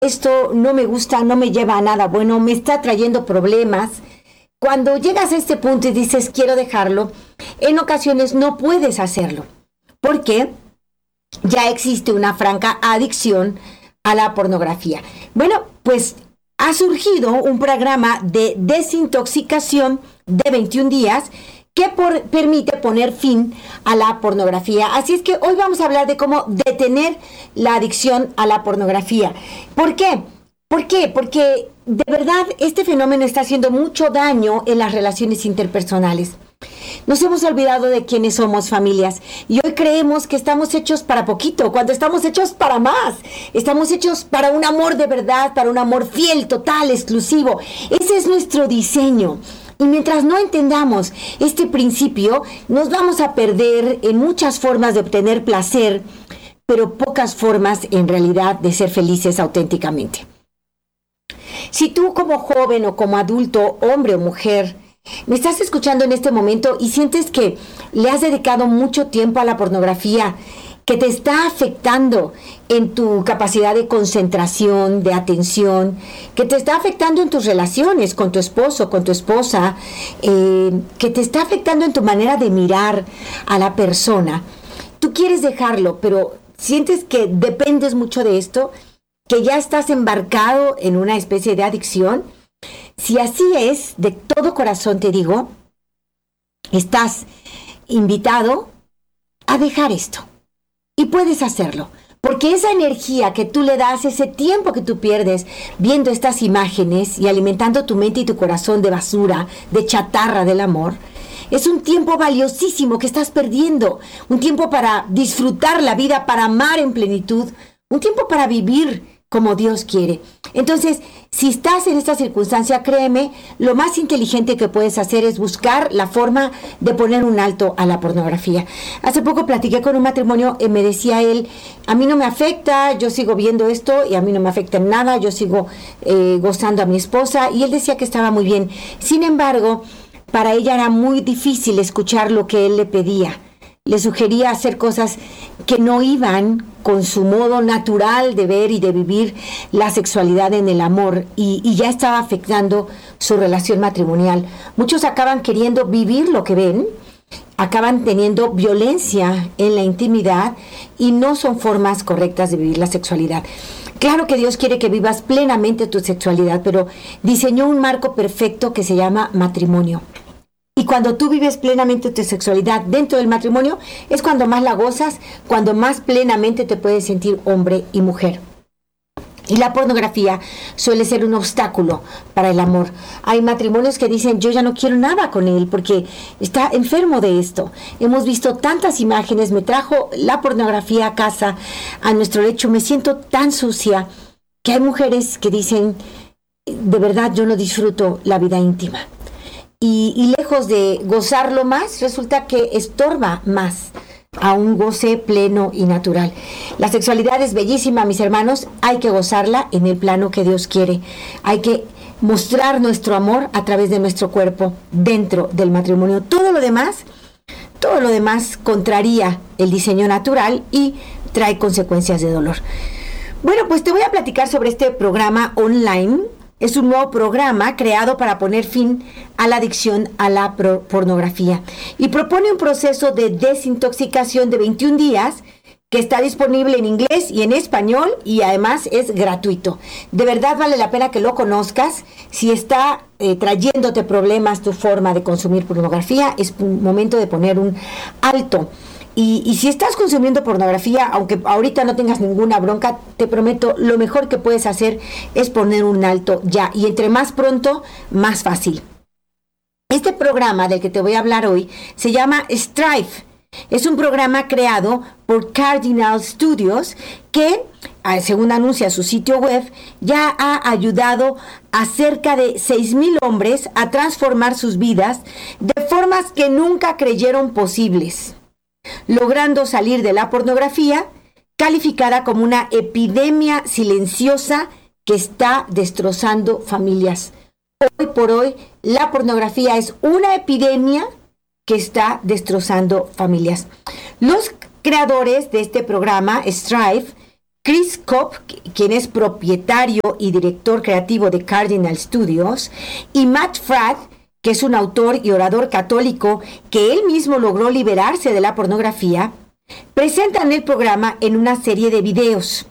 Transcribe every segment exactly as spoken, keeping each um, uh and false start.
esto no me gusta, no me lleva a nada bueno, me está trayendo problemas. Cuando llegas a este punto y dices quiero dejarlo, en ocasiones no puedes hacerlo, porque ya existe una franca adicción a la pornografía. Bueno, pues ha surgido un programa de desintoxicación de veintiún días que por, permite poner fin a la pornografía. Así es que hoy vamos a hablar de cómo detener la adicción a la pornografía. ¿Por qué? ¿Por qué? Porque de verdad este fenómeno está haciendo mucho daño en las relaciones interpersonales. Nos hemos olvidado de quiénes somos, familias, y hoy creemos que estamos hechos para poquito, cuando estamos hechos para más. Estamos hechos para un amor de verdad, para un amor fiel, total, exclusivo. Ese es nuestro diseño. Y mientras no entendamos este principio, nos vamos a perder en muchas formas de obtener placer, pero pocas formas en realidad de ser felices auténticamente. Si tú como joven o como adulto, hombre o mujer, me estás escuchando en este momento y sientes que le has dedicado mucho tiempo a la pornografía, que te está afectando en tu capacidad de concentración, de atención, que te está afectando en tus relaciones con tu esposo, con tu esposa, eh, que te está afectando en tu manera de mirar a la persona. Tú quieres dejarlo, pero sientes que dependes mucho de esto, que ya estás embarcado en una especie de adicción. Si así es, de todo corazón te digo, estás invitado a dejar esto. Y puedes hacerlo, porque esa energía que tú le das, ese tiempo que tú pierdes viendo estas imágenes y alimentando tu mente y tu corazón de basura, de chatarra del amor, es un tiempo valiosísimo que estás perdiendo, un tiempo para disfrutar la vida, para amar en plenitud, un tiempo para vivir como Dios quiere. Entonces, si estás en esta circunstancia, créeme, lo más inteligente que puedes hacer es buscar la forma de poner un alto a la pornografía. Hace poco platiqué con un matrimonio y me decía él, a mí no me afecta, yo sigo viendo esto y a mí no me afecta en nada, yo sigo eh, gozando a mi esposa, y él decía que estaba muy bien. Sin embargo, para ella era muy difícil escuchar lo que él le pedía. Le sugería hacer cosas que no iban con su modo natural de ver y de vivir la sexualidad en el amor, y, y ya estaba afectando su relación matrimonial. Muchos acaban queriendo vivir lo que ven, acaban teniendo violencia en la intimidad y no son formas correctas de vivir la sexualidad. Claro que Dios quiere que vivas plenamente tu sexualidad, pero diseñó un marco perfecto que se llama matrimonio. Y cuando tú vives plenamente tu sexualidad dentro del matrimonio, es cuando más la gozas, cuando más plenamente te puedes sentir hombre y mujer. Y la pornografía suele ser un obstáculo para el amor. Hay matrimonios que dicen, yo ya no quiero nada con él porque está enfermo de esto. Hemos visto tantas imágenes, me trajo la pornografía a casa, a nuestro lecho, me siento tan sucia, que hay mujeres que dicen, de verdad yo no disfruto la vida íntima. Y, y lejos de gozarlo más, resulta que estorba más a un goce pleno y natural. La sexualidad es bellísima, mis hermanos, hay que gozarla en el plano que Dios quiere. Hay que mostrar nuestro amor a través de nuestro cuerpo dentro del matrimonio. Todo lo demás, todo lo demás contraría el diseño natural y trae consecuencias de dolor. Bueno, pues te voy a platicar sobre este programa online. Es un nuevo programa creado para poner fin a la adicción a la pro- pornografía y propone un proceso de desintoxicación de veintiún días que está disponible en inglés y en español, y además es gratuito. De verdad vale la pena que lo conozcas. Si está eh, trayéndote problemas tu forma de consumir pornografía, es un momento de poner un alto. Y, y si estás consumiendo pornografía, aunque ahorita no tengas ninguna bronca, te prometo, lo mejor que puedes hacer es poner un alto ya. Y entre más pronto, más fácil. Este programa del que te voy a hablar hoy se llama Strive. Es un programa creado por Cardinal Studios que, según anuncia su sitio web, ya ha ayudado a cerca de seis mil hombres a transformar sus vidas de formas que nunca creyeron posibles, logrando salir de la pornografía, calificada como una epidemia silenciosa que está destrozando familias. Hoy por hoy, la pornografía es una epidemia que está destrozando familias. Los creadores de este programa, Strive, Chris Kopp, quien es propietario y director creativo de Cardinal Studios, y Matt Fradd, que es un autor y orador católico que él mismo logró liberarse de la pornografía, presentan el programa en una serie de videos.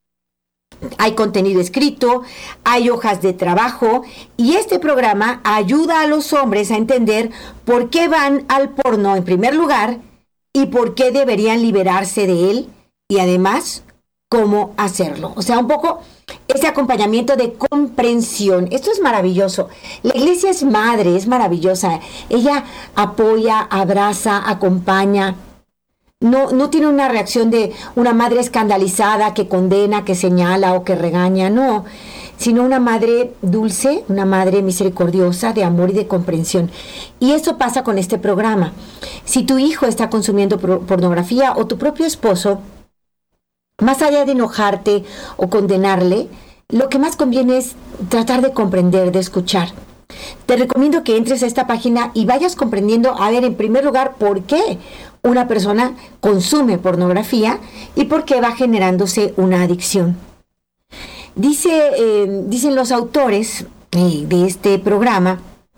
Hay contenido escrito, hay hojas de trabajo, y este programa ayuda a los hombres a entender por qué van al porno en primer lugar y por qué deberían liberarse de él, y además cómo hacerlo. O sea, un poco ese acompañamiento de comprensión. Esto es maravilloso. La iglesia es madre, es maravillosa. Ella apoya, abraza, acompaña. No, no tiene una reacción de una madre escandalizada que condena, que señala o que regaña, no, sino una madre dulce, una madre misericordiosa, de amor y de comprensión. Y eso pasa con este programa. Si tu hijo está consumiendo pornografía o tu propio esposo, más allá de enojarte o condenarle, lo que más conviene es tratar de comprender, de escuchar. Te recomiendo que entres a esta página y vayas comprendiendo, a ver, en primer lugar, por qué una persona consume pornografía y por qué va generándose una adicción. Dice, eh, dicen los autores eh, de este programa,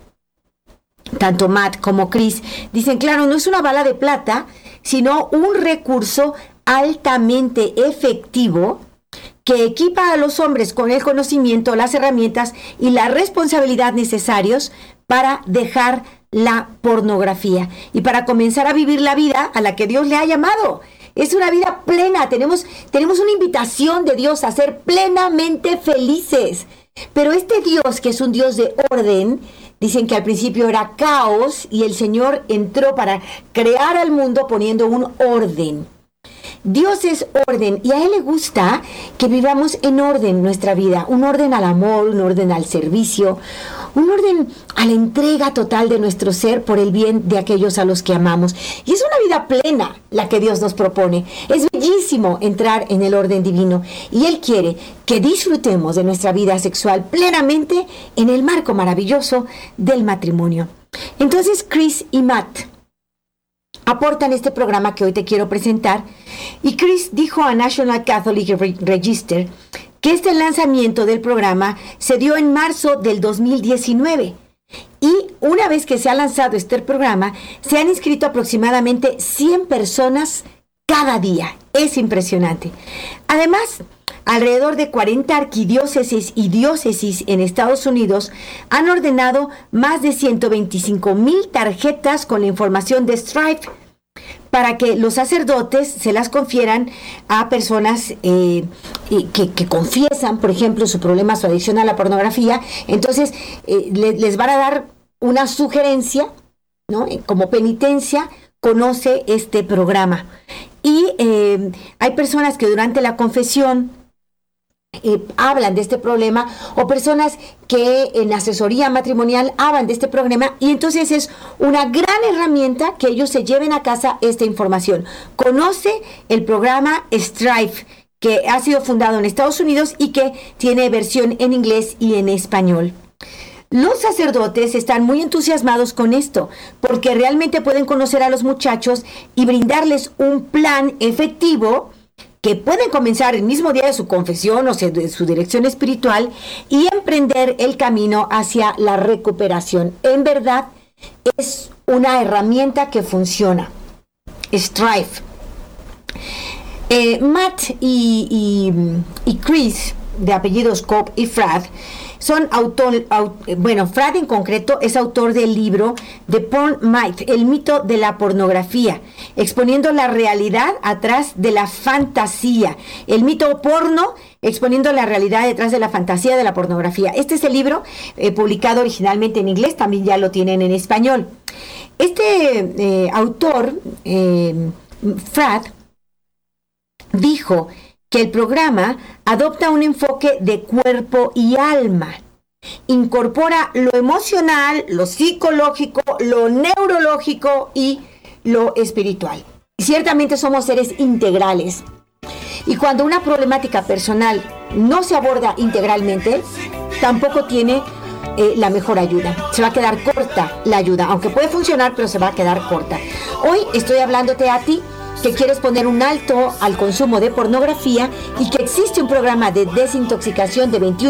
tanto Matt como Chris, dicen, claro, no es una bala de plata, sino un recurso altamente efectivo que equipa a los hombres con el conocimiento, las herramientas y la responsabilidad necesarios para dejar la pornografía y para comenzar a vivir la vida a la que Dios le ha llamado. Es una vida plena. Tenemos, tenemos una invitación de Dios a ser plenamente felices. Pero este Dios, que es un Dios de orden, dicen que al principio era caos y el Señor entró para crear al mundo poniendo un orden. Dios es orden y a Él le gusta que vivamos en orden nuestra vida, un orden al amor, un orden al servicio, un orden a la entrega total de nuestro ser por el bien de aquellos a los que amamos. Y es una vida plena la que Dios nos propone. Es bellísimo entrar en el orden divino y Él quiere que disfrutemos de nuestra vida sexual plenamente en el marco maravilloso del matrimonio. Entonces Chris y Matt aportan este programa que hoy te quiero presentar, y Chris dijo a National Catholic Register que este lanzamiento del programa se dio en marzo del dos mil diecinueve, y una vez que se ha lanzado este programa se han inscrito aproximadamente cien personas cada día. Es impresionante. Además, alrededor de cuarenta arquidiócesis y diócesis en Estados Unidos han ordenado más de ciento veinticinco mil tarjetas con la información de Strive para que los sacerdotes se las confieran a personas eh, que, que confiesan, por ejemplo, su problema, su adicción a la pornografía. Entonces, eh, le, les van a dar una sugerencia, ¿no? Como penitencia, conoce este programa. Y eh, hay personas que durante la confesión Eh, hablan de este problema, o personas que en asesoría matrimonial hablan de este problema, y entonces es una gran herramienta que ellos se lleven a casa esta información. Conoce el programa Strive, que ha sido fundado en Estados Unidos y que tiene versión en inglés y en español. Los sacerdotes están muy entusiasmados con esto, porque realmente pueden conocer a los muchachos y brindarles un plan efectivo que pueden comenzar el mismo día de su confesión o sea, de su dirección espiritual y emprender el camino hacia la recuperación. En verdad, es una herramienta que funciona. Strive. Eh, Matt y, y, y Chris, de apellidos Kopp y Fradd, son autor, aut, bueno, Fradd en concreto es autor del libro The Porn Myth, el mito de la pornografía, exponiendo la realidad atrás de la fantasía, el mito porno exponiendo la realidad detrás de la fantasía de la pornografía. Este es el libro eh, publicado originalmente en inglés, también ya lo tienen en español. Este eh, autor, eh, Fradd, dijo que el programa adopta un enfoque de cuerpo y alma. Incorpora lo emocional, lo psicológico, lo neurológico y lo espiritual. Ciertamente somos seres integrales. Y cuando una problemática personal no se aborda integralmente, tampoco tiene eh, la mejor ayuda. Se va a quedar corta la ayuda, aunque puede funcionar, pero se va a quedar corta. Hoy estoy hablándote a ti que quieres poner un alto al consumo de pornografía y que existe un programa de desintoxicación de veintiún